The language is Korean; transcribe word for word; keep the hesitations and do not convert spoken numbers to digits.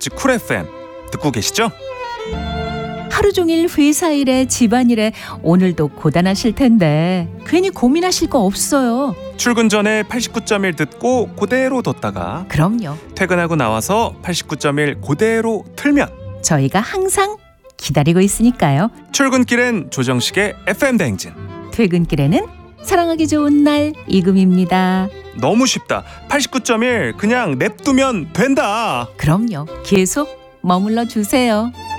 엠비씨 쿨 에프엠 듣고 계시죠? 하루 종일 회사 일에 집안일에 오늘도 고단하실 텐데 괜히 고민하실 거 없어요. 출근 전에 팔십구 점 일 듣고 그대로 뒀다가 그럼요. 퇴근하고 나와서 팔십구 점 일 그대로 틀면 저희가 항상 기다리고 있으니까요. 출근길엔 조정식의 에프엠 대행진, 퇴근길에는 사랑하기 좋은 날 이금입니다. 너무 쉽다. 팔십구 점 일 그냥 냅두면 된다. 그럼요. 계속 머물러 주세요.